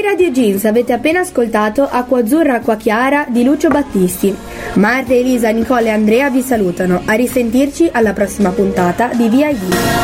Radio Jeans, avete appena ascoltato Acqua Azzurra, Acqua Chiara di Lucio Battisti. Marta, Elisa, Nicole e Andrea vi salutano. A risentirci alla prossima puntata di VID.